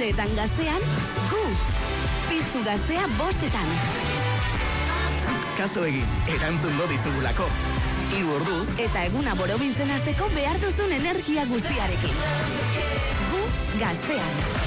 arratsaldeetan gaztean, gu. Piztu Gaztea 5etan. Kaso egin, erantzungo dizugulako. 3 orduz Eta eguna borobiltzen hasteko behar duzun energia guztiarekin. Gu Gaztean.